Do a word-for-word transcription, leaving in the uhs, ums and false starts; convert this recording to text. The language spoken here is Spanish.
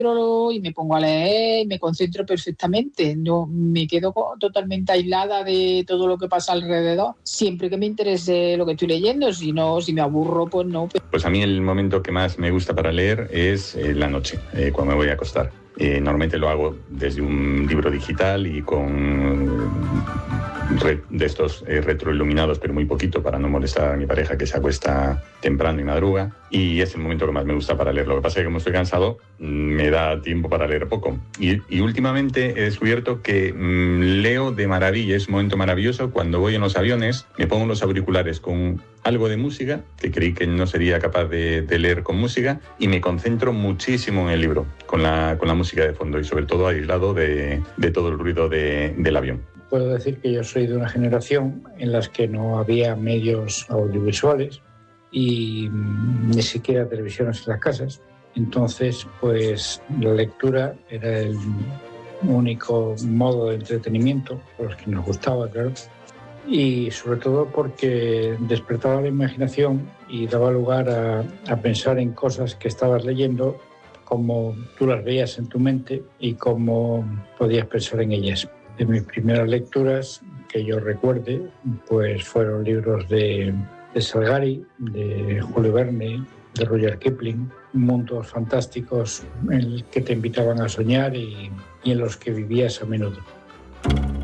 y me pongo a leer y me concentro perfectamente. No me quedo totalmente aislada de todo lo que pasa alrededor, siempre que me interese lo que estoy leyendo. Si no, si me aburro, pues no. Pues a mí el momento que más me gusta para leer es eh, la noche, eh, cuando me voy a acostar. Eh, normalmente lo hago desde un libro digital y con re, de estos eh, retroiluminados, pero muy poquito, para no molestar a mi pareja, que se acuesta temprano y madruga. Y es el momento que más me gusta para leer. Lo que pasa es que como estoy cansado, me da tiempo para leer poco. Y, y últimamente he descubierto que mmm, leo de maravilla. Es un momento maravilloso cuando voy en los aviones, me pongo los auriculares con algo de música, que creí que no sería capaz de, de leer con música, y me concentro muchísimo en el libro, con la, con la música de fondo y sobre todo aislado de, de todo el ruido de, del avión. Puedo decir que yo soy de una generación en las que no había medios audiovisuales y ni siquiera televisiones en las casas. Entonces, pues la lectura era el único modo de entretenimiento, por los que nos gustaba, claro, y sobre todo porque despertaba la imaginación y daba lugar a, a pensar en cosas que estabas leyendo, como tú las veías en tu mente y cómo podías pensar en ellas. De mis primeras lecturas, que yo recuerde, pues fueron libros de, de Salgari, de Julio Verne, de Rudyard Kipling, mundos fantásticos en los que te invitaban a soñar y, y en los que vivías a menudo.